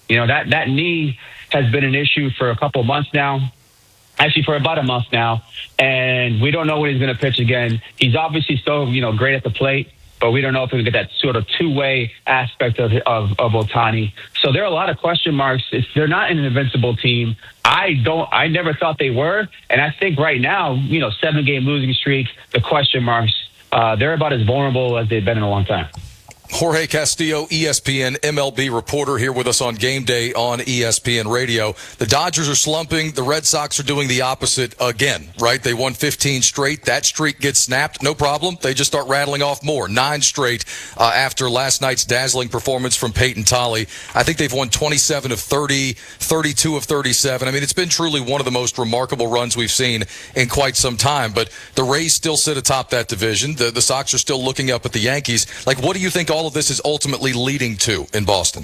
That knee has been an issue for a couple months now. Actually, for about a month now, and we don't know when he's going to pitch again. He's obviously still, great at the plate, but we don't know if we get that sort of two-way aspect of Ohtani. So there are a lot of question marks. They're not an invincible team. I never thought they were, and I think right now, 7-game losing streak, the question marks, they're about as vulnerable as they've been in a long time. Jorge Castillo, ESPN MLB reporter, here with us on Game Day on ESPN Radio. The Dodgers are slumping. The Red Sox are doing the opposite again, right? They won 15 straight. That streak gets snapped. No problem. They just start rattling off more. 9 straight after last night's dazzling performance from Peyton Tolley. I think they've won 27 of 30, 32 of 37. I mean, it's been truly one of the most remarkable runs we've seen in quite some time. But the Rays still sit atop that division. The Sox are still looking up at the Yankees. What do you think all of this is ultimately leading to in Boston?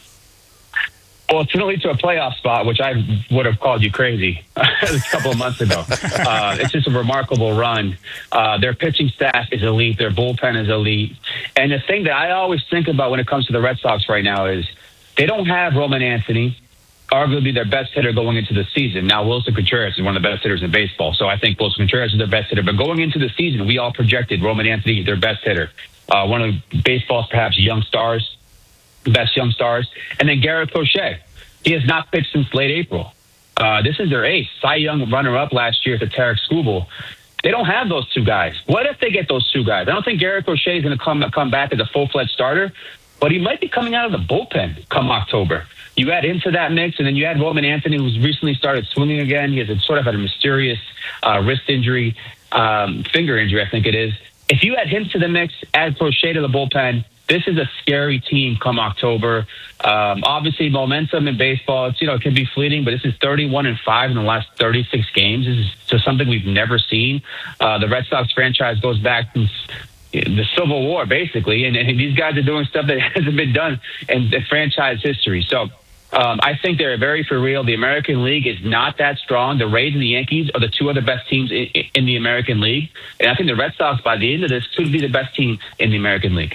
Well, it's going to lead to a playoff spot, which I would have called you crazy a couple of months ago. It's just a remarkable run. Their pitching staff is elite. Their bullpen is elite. And the thing that I always think about when it comes to the Red Sox right now is they don't have Roman Anthony, arguably their best hitter going into the season. Now, Wilson Contreras is one of the best hitters in baseball, so I think Wilson Contreras is their best hitter. But going into the season, we all projected Roman Anthony their best hitter. One of baseball's perhaps young stars, best young stars. And then Garrett Crochet. He has not pitched since late April. This is their ace. Cy Young runner-up last year to Tarek Skubal. They don't have those two guys. What if they get those two guys? I don't think Garrett Crochet is going to come back as a full-fledged starter, but he might be coming out of the bullpen come October. You add into that mix, and then you add Roman Anthony, who's recently started swinging again. He has had a mysterious wrist injury, finger injury, I think it is. If you add him to the mix, add Crochet to the bullpen, this is a scary team come October. Obviously, momentum in baseball, it can be fleeting, but this is 31-5 in the last 36 games. This is just something we've never seen. The Red Sox franchise goes back to the Civil War, basically, and these guys are doing stuff that hasn't been done in franchise history. So I think they're very for real. The American League is not that strong. The Rays and the Yankees are the two other best teams in the American League. And I think the Red Sox, by the end of this, could be the best team in the American League.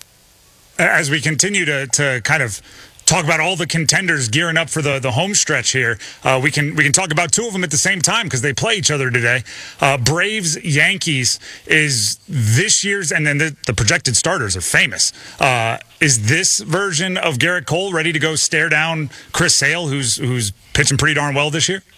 As we continue to kind of talk about all the contenders gearing up for the home stretch here, we can talk about two of them at the same time because they play each other today. Braves Yankees is this year's, and then the projected starters are famous. Is this version of Garrett Cole ready to go stare down Chris Sale, who's pitching pretty darn well this year?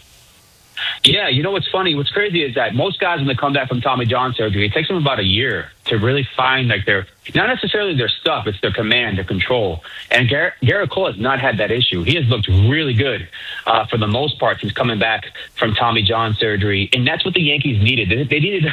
Yeah, what's funny? What's crazy is that most guys, when they come back from Tommy John surgery, it takes them about a year to really find their, not necessarily their stuff, it's their command, their control. And Garrett Cole has not had that issue. He has looked really good for the most part since coming back from Tommy John surgery. And that's what the Yankees needed. They needed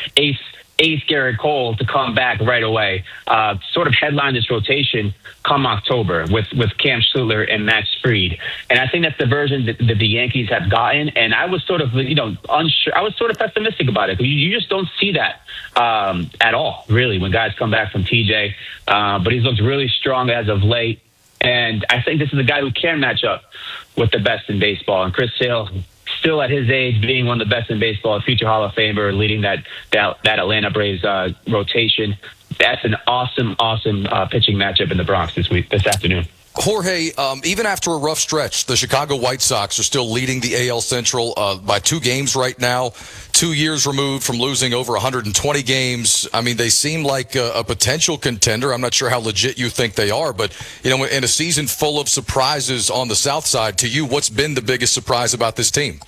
ace Garrett Cole to come back right away, sort of headline this rotation come October with Cam Schluter and Max Fried. And I think that's the version that the Yankees have gotten. And I was sort of, unsure. I was sort of pessimistic about it. You just don't see that at all, really, when guys come back from TJ. But he's looked really strong as of late. And I think this is a guy who can match up with the best in baseball. And Chris Sale, still at his age, being one of the best in baseball, a future Hall of Famer, leading that Atlanta Braves rotation. That's an awesome pitching matchup in the Bronx this afternoon. Jorge, even after a rough stretch, the Chicago White Sox are still leading the AL Central by 2 games right now, 2 years removed from losing over 120 games. I mean, they seem like a potential contender. I'm not sure how legit you think they are, but, in a season full of surprises on the South Side, to you, what's been the biggest surprise about this team?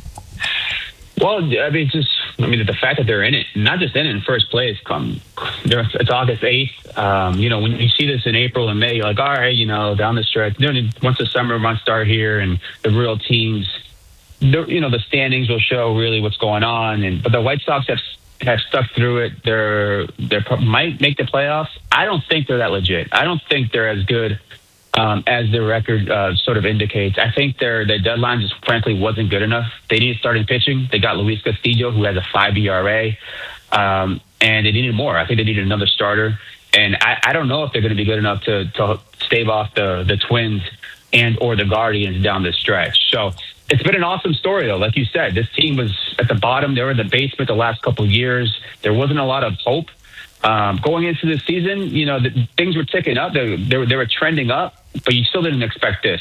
Well, the fact that they're in it, not just in first place, it's August 8th. When you see this in April and May, you're like, all right, down the stretch. Once the summer months start here and the real teams, the standings will show really what's going on. But the White Sox have stuck through it. They might make the playoffs. I don't think they're that legit. I don't think they're as good as their record sort of indicates. I think their deadline just frankly wasn't good enough. They needed starting pitching. They got Luis Castillo, who has a 5 ERA, and they needed more. I think they needed another starter. And I don't know if they're going to be good enough to stave off the Twins and or the Guardians down the stretch. So it's been an awesome story, though. Like you said, this team was at the bottom. They were in the basement the last couple of years. There wasn't a lot of hope. Going into the season, things were ticking up. They were trending up, but you still didn't expect this.